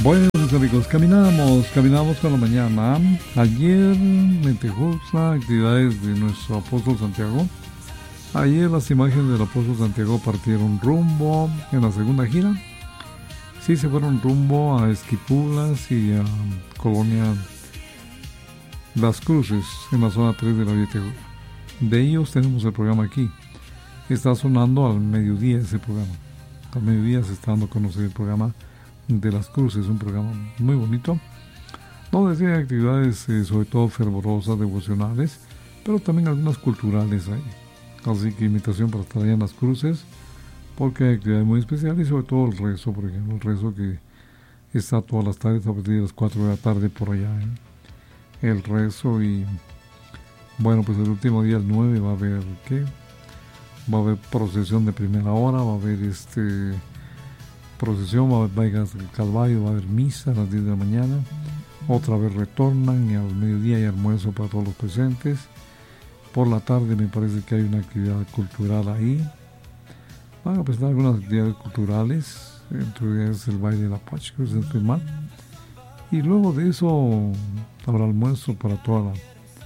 Bueno, mis amigos, caminamos con la mañana. Ayer en Tejuxtla, actividades de nuestro apóstol Santiago. Ayer las imágenes del apóstol Santiago partieron rumbo en la segunda gira. Sí, se fueron rumbo a Esquipulas y a Colonia Las Cruces, en la zona 3 de la Villa Tejuxtla. De ellos tenemos el programa aquí. Está sonando al mediodía ese programa. Al mediodía se está dando a conocer el programa de Las Cruces, un programa muy bonito, donde tiene actividades sobre todo fervorosas, devocionales, pero también algunas culturales ahí. Así que invitación para estar allá en Las Cruces, porque hay actividades muy especiales y sobre todo el rezo, por ejemplo, el rezo que está todas las tardes a partir de las 4 de la tarde por allá, el rezo. Y bueno, pues el último día, el 9, va a haber ¿qué? Va a haber procesión de primera hora, va a haber procesión, va a haber vaigas del Calvario, va a haber misa a las 10 de la mañana, otra vez retornan y al mediodía hay almuerzo para todos los presentes. Por la tarde me parece que hay una actividad cultural ahí, van a presentar algunas actividades culturales, entre ellas el baile de la Pacha, que es el primal, y luego de eso habrá almuerzo para toda la,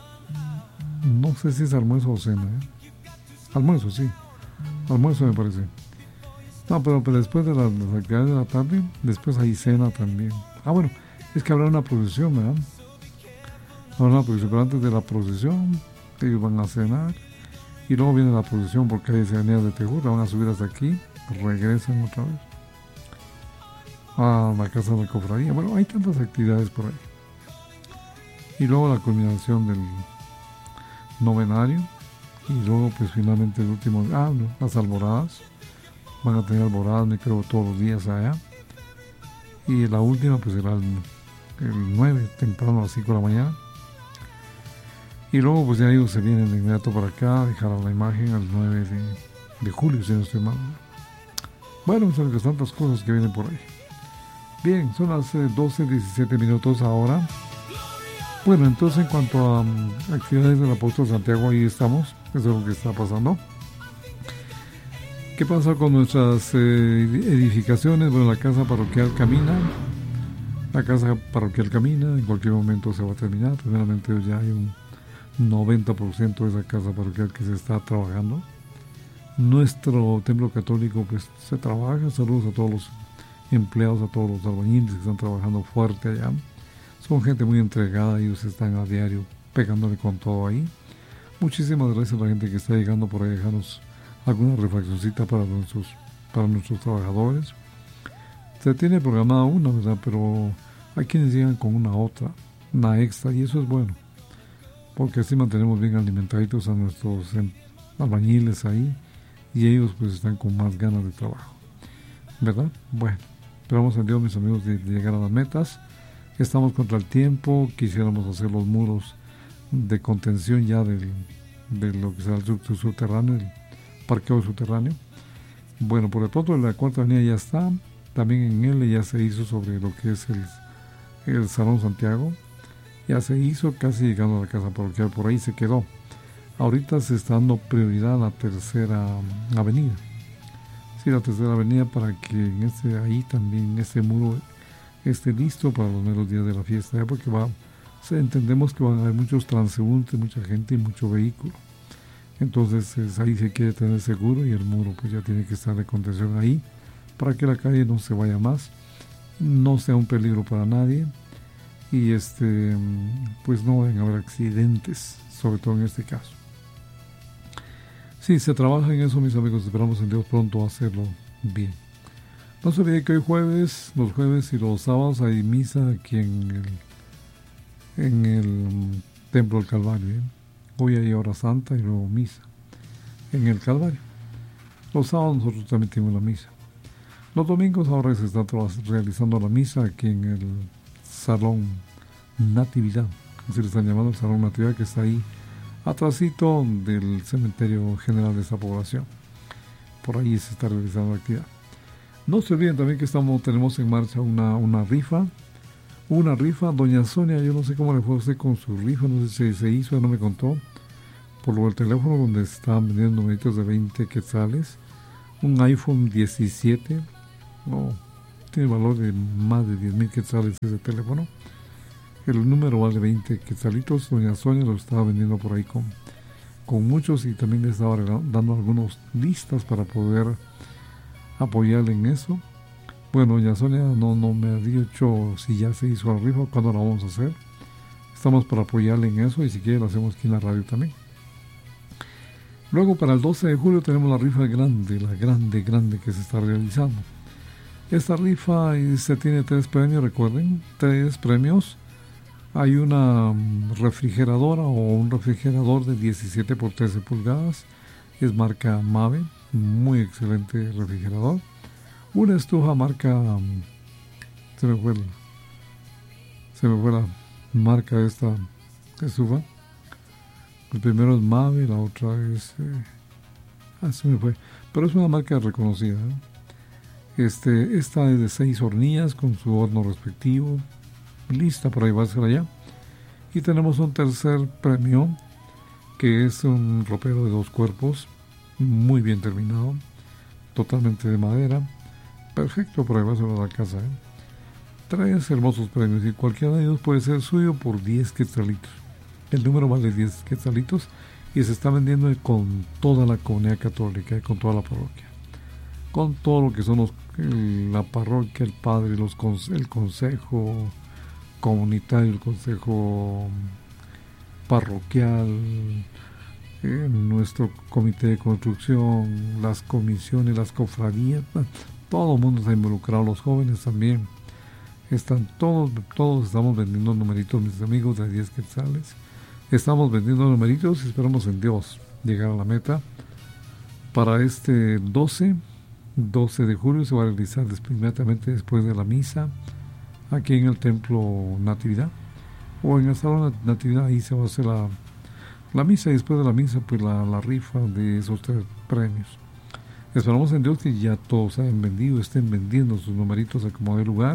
no sé si es almuerzo o cena, almuerzo, sí, almuerzo me parece. No, pero después de las actividades de la tarde, después hay cena también. Bueno, es que habrá una procesión, ¿verdad? Habrá una procesión, pero antes de la procesión, ellos van a cenar. Y luego viene la procesión porque hay ceremonias de Tejuxtla, van a subir hasta aquí, regresan otra vez a la casa de la cofradía. Bueno, hay tantas actividades por ahí. Y luego la culminación del novenario. Y luego, pues finalmente el último, las alboradas. Van a tener alboradas, me creo, todos los días allá. Y la última, pues será el 9, temprano a las 5 de la mañana. Y luego, pues ya ellos se vienen de inmediato para acá, dejarán la imagen al 9 de julio, si no estoy mal. Bueno, son las tantas cosas que vienen por ahí. Bien, son las 12:17 minutos ahora. Bueno, entonces en cuanto a actividades del apóstol Santiago, ahí estamos. Eso es lo que está pasando. ¿Qué pasa con nuestras edificaciones? Bueno, la casa parroquial camina. La casa parroquial camina, en cualquier momento se va a terminar. Primeramente ya hay un 90% de esa casa parroquial que se está trabajando. Nuestro templo católico pues se trabaja. Saludos a todos los empleados, a todos los albañiles que están trabajando fuerte allá. Son gente muy entregada, ellos están a diario pegándole con todo ahí. Muchísimas gracias a la gente que está llegando por ahí a dejarnos alguna refaccioncita para nuestros trabajadores. Se tiene programada una, ¿verdad? Pero hay quienes llegan con una extra, y eso es bueno, porque así mantenemos bien alimentaditos a nuestros albañiles ahí, y ellos pues están con más ganas de trabajo, ¿verdad? Bueno, esperamos a Dios, mis amigos, de llegar a las metas. Estamos contra el tiempo, quisiéramos hacer los muros de contención ya de lo que será el subterráneo, el parqueo subterráneo. Bueno, por el pronto la cuarta avenida ya está, también en él ya se hizo sobre lo que es el Salón Santiago, ya se hizo casi llegando a la casa parroquial, por ahí se quedó. Ahorita se está dando prioridad a la tercera avenida, sí, la tercera avenida, para que ahí también ese muro esté listo para los meros días de la fiesta, porque entendemos que van a haber muchos transeúntes, mucha gente y mucho vehículo. Entonces ahí se quiere tener seguro, y el muro pues ya tiene que estar de contención ahí para que la calle no se vaya más, no sea un peligro para nadie, y pues no vayan a haber accidentes, sobre todo en este caso. Sí, se trabaja en eso, mis amigos. Esperamos en Dios pronto hacerlo bien. No se olvide que hoy jueves, los jueves y los sábados hay misa aquí en el Templo del Calvario. Hoy hay hora santa y luego misa en el Calvario. Los sábados nosotros también tenemos la misa. Los domingos ahora se está realizando la misa aquí en el Salón Natividad. Así le están llamando, el Salón Natividad, que está ahí atrásito del cementerio general de esa población. Por ahí se está realizando la actividad. No se olviden también que tenemos en marcha una rifa. Una rifa, doña Sonia, yo no sé cómo le fue a usted con su rifa, no sé si se hizo, no me contó. Por lo del teléfono, donde estaban vendiendo numeritos de 20 quetzales, un iPhone 17, tiene valor de más de 10,000 quetzales ese teléfono. El número vale 20 quetzalitos. Doña Sonia lo estaba vendiendo por ahí con muchos, y también le estaba dando algunas listas para poder apoyarle en eso. Bueno, doña Sonia no me ha dicho si ya se hizo la rifa o cuándo la vamos a hacer. Estamos para apoyarle en eso, y si quiere lo hacemos aquí en la radio también. Luego, para el 12 de julio tenemos la rifa grande, la grande que se está realizando. Esta rifa se tiene 3 premios, recuerden, 3 premios. Hay una refrigeradora o un refrigerador de 17 por 13 pulgadas. Es marca Mave, muy excelente refrigerador. Una estufa marca... Se me fue la marca de esta estufa. El primero es Mave, la otra es... se me fue. Pero es una marca reconocida, ¿eh? Esta es de 6 hornillas con su horno respectivo, lista para llevársela allá. Y tenemos un tercer premio, que es un ropero de 2 cuerpos, muy bien terminado, totalmente de madera, perfecto para llevárselo a la casa, ¿eh? 3 hermosos premios, y cualquiera de ellos puede ser suyo por 10 quetzalitos. El número vale 10 quetzalitos y se está vendiendo con toda la comunidad católica y con toda la parroquia. Con todo lo que son la parroquia, el padre, el consejo comunitario, el consejo parroquial, nuestro comité de construcción, las comisiones, las cofradías, todo el mundo está involucrado, los jóvenes también. Están todos estamos vendiendo numeritos, mis amigos, de 10 quetzales. Estamos vendiendo numeritos y esperamos en Dios llegar a la meta. Para este 12 de julio se va a realizar inmediatamente después de la misa, aquí en el Templo Natividad, o en el Salón Natividad. Ahí se va a hacer la misa, y después de la misa, pues la rifa de esos 3 premios. Esperamos en Dios que ya todos hayan vendido, estén vendiendo sus numeritos a como de lugar.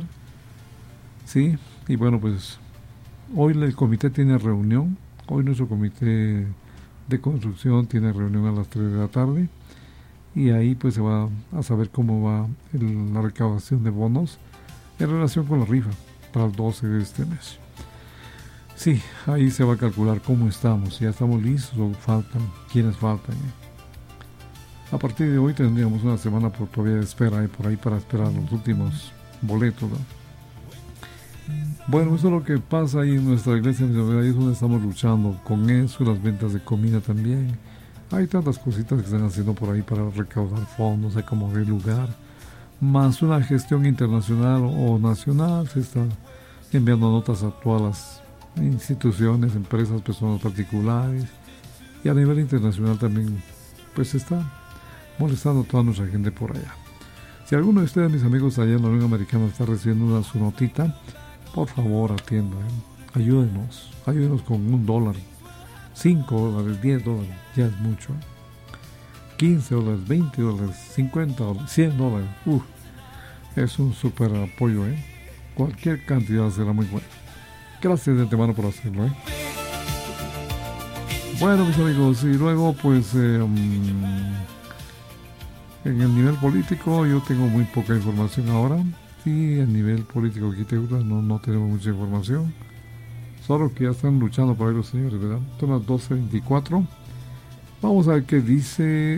Sí, y bueno, pues hoy el comité tiene reunión. Hoy nuestro comité de construcción tiene reunión a las 3 de la tarde, y ahí pues se va a saber cómo va la recaudación de bonos en relación con la rifa para el 12 de este mes. Sí, ahí se va a calcular cómo estamos, ya estamos listos o faltan, quiénes faltan. A partir de hoy tendríamos una semana todavía de espera, por ahí para esperar los últimos boletos, ¿no? Bueno, eso es lo que pasa ahí en nuestra iglesia, ahí es donde estamos luchando con eso, las ventas de comida también. Hay tantas cositas que están haciendo por ahí para recaudar fondos, hay como de lugar, más una gestión internacional o nacional. Se está enviando notas a todas las instituciones, empresas, personas particulares, y a nivel internacional también pues se está molestando a toda nuestra gente por allá. Si alguno de ustedes, mis amigos allá en la Unión Americana, está recibiendo su notita, por favor atienda, ayúdenos con $1, $5, $10, ya es mucho, $15, $20, $50, $100, es un super apoyo, cualquier cantidad será muy buena. Gracias de antemano por hacerlo, Bueno, mis amigos, y luego pues en el nivel político yo tengo muy poca información ahora. Sí, a nivel político aquí no tenemos mucha información. Solo que ya están luchando por ahí los señores, ¿verdad? Son las 12:24. Vamos a ver qué dice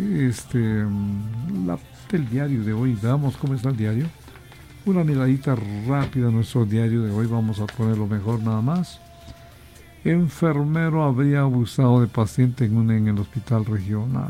el diario de hoy. Veamos cómo está el diario. Una miradita rápida a nuestro diario de hoy. Vamos a poner lo mejor nada más. Enfermero habría abusado de paciente en el hospital regional.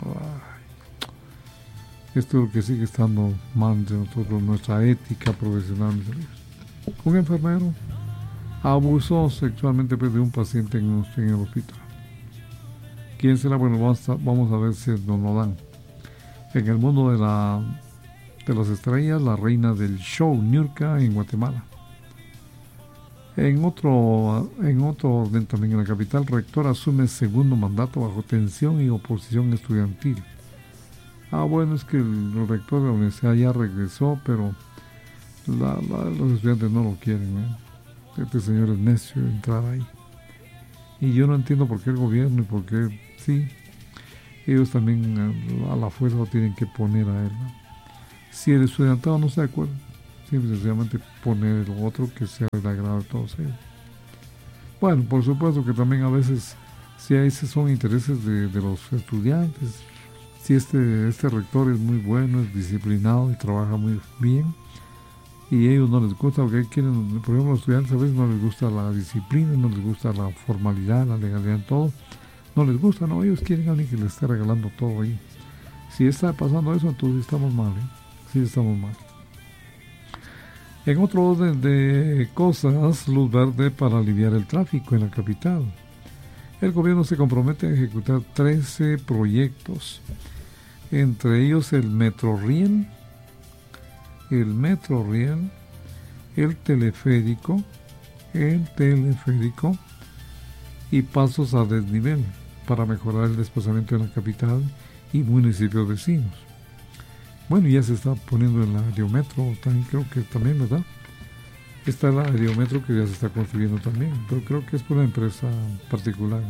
Esto es lo que sigue estando mal de nosotros, nuestra ética profesional, mis amigos. Un enfermero abusó sexualmente de un paciente en el hospital. ¿Quién será? Bueno, vamos a ver si nos lo dan. En el mundo de las estrellas, la reina del show, Niurka, en Guatemala. En otro orden también en la capital, rector asume segundo mandato bajo tensión y oposición estudiantil. Bueno, es que el rector de la universidad ya regresó, pero los estudiantes no lo quieren, Este señor es necio de entrar ahí. Y yo no entiendo por qué el gobierno y por qué, sí, ellos también a la fuerza lo tienen que poner a él, Si el estudiantado no está de acuerdo, simple y sencillamente poner lo otro que sea del agrado de todos ellos. Bueno, por supuesto que también a veces, si esos son intereses de los estudiantes, si este rector es muy bueno, es disciplinado y trabaja muy bien, y a ellos no les gusta, porque quieren, por ejemplo, los estudiantes a veces no les gusta la disciplina, no les gusta la formalidad, la legalidad, todo, no les gusta, no, ellos quieren a alguien que les esté regalando todo ahí. Si está pasando eso, entonces estamos mal, sí estamos mal. En otro orden de cosas, luz verde para aliviar el tráfico en la capital. El gobierno se compromete a ejecutar 13 proyectos, entre ellos el Metroriel, el teleférico y pasos a desnivel para mejorar el desplazamiento en la capital y municipios vecinos. Bueno, ya se está poniendo el aerometro, también creo que también, ¿verdad? Está el aerometro que ya se está construyendo también, pero creo que es por una empresa particular,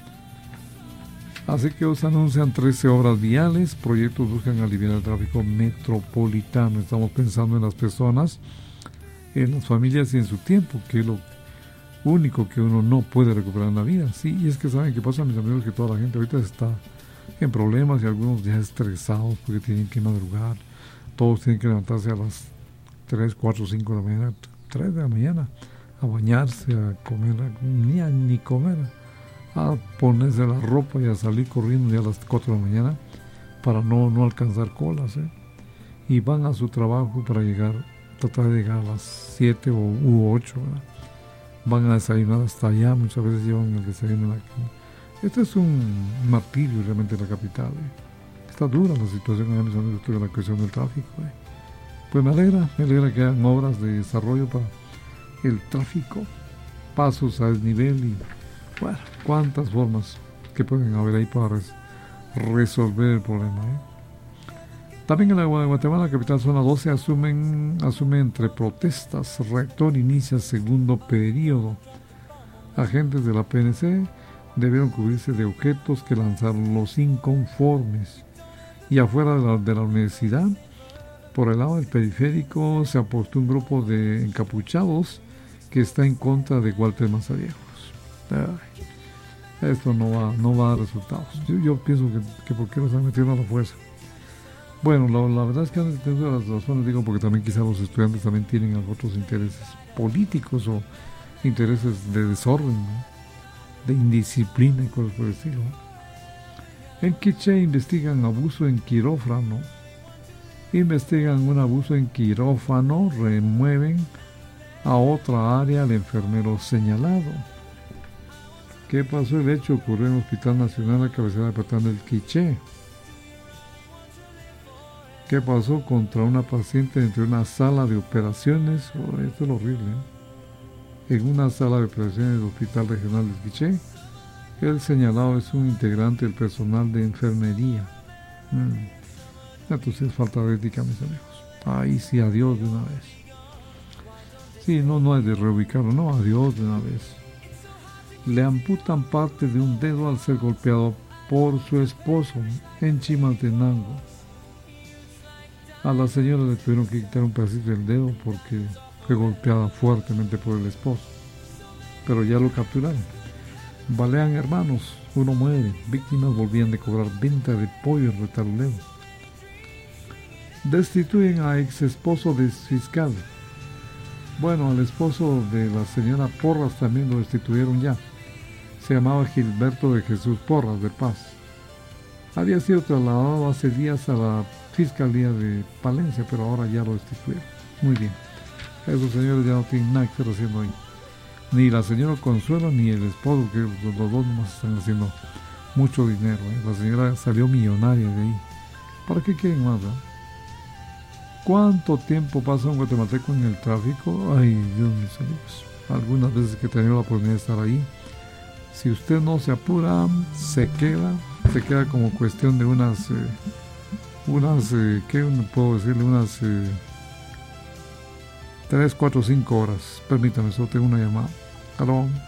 Así que os anuncian 13 obras viales, proyectos buscan aliviar el tráfico metropolitano. Estamos pensando en las personas, en las familias y en su tiempo, que es lo único que uno no puede recuperar en la vida. Sí, y es que saben qué pasa, mis amigos, que toda la gente ahorita está en problemas y algunos ya estresados porque tienen que madrugar. Todos tienen que levantarse a las 3, 4, 5 de la mañana, 3 de la mañana, a bañarse, a comer, ni comer, a ponerse la ropa y a salir corriendo ya a las 4 de la mañana para no alcanzar colas, y van a su trabajo para tratar de llegar a las 7 u 8, ¿verdad? Van a desayunar hasta allá, muchas veces llevan el desayuno en la cama. Este es un martirio realmente en la capital, Está dura la situación en la cuestión del tráfico, Pues me alegra que hagan obras de desarrollo para el tráfico, pasos a desnivel y, bueno, cuántas formas que pueden haber ahí para resolver el problema, También en la Guatemala, capital zona 12, asume entre protestas. Rector inicia segundo periodo. Agentes de la PNC debieron cubrirse de objetos que lanzaron los inconformes. Y afuera de la universidad, por el lado del periférico, se apostó un grupo de encapuchados que está en contra de Walter Mazariegos. Esto no va a dar resultados. Yo pienso que ¿por qué lo están metiendo a la fuerza? Bueno, la verdad es que han tenido las razones, digo, porque también quizás los estudiantes también tienen otros intereses políticos o intereses de desorden, de indisciplina y cosas por el estilo. En Quiché investigan abuso en quirófano. Investigan un abuso en quirófano, remueven a otra área al enfermero señalado. ¿Qué pasó? El hecho ocurrió en el Hospital Nacional a cabecera de Patán del Quiché. ¿Qué pasó? Contra una paciente entre una sala de operaciones, esto es horrible, en una sala de operaciones del Hospital Regional del Quiché, el señalado es un integrante del personal de enfermería. Entonces falta de ética, mis amigos. Ahí sí, adiós de una vez. Sí, no es de reubicarlo, no, adiós de una vez. Le amputan parte de un dedo al ser golpeado por su esposo en Chimaltenango. A la señora le tuvieron que quitar un pedacito del dedo porque fue golpeada fuertemente por el esposo. Pero ya lo capturaron. Balean hermanos, uno muere. Víctimas volvían de cobrar venta de pollo en Retaluleu. Destituyen a ex esposo de fiscal. Bueno, al esposo de la señora Porras también lo destituyeron ya. Se llamaba Gilberto de Jesús Porras de Paz. Había sido trasladado hace días a la Fiscalía de Palencia, pero ahora ya lo destituyeron. Muy bien. Esos señores ya no tienen nada que estar haciendo ahí. Ni la señora Consuelo ni el esposo, que los dos nomás están haciendo mucho dinero. La señora salió millonaria de ahí. ¿Para qué quieren más? ¿Cuánto tiempo pasa un guatemalteco en el tráfico? Ay, Dios, mis amigos. Algunas veces que he tenido la oportunidad de estar ahí, si usted no se apura, se queda como cuestión de unas ¿qué puedo decirle? Unas 3, 4, 5 horas. Permítame, solo tengo una llamada. ¿Aló?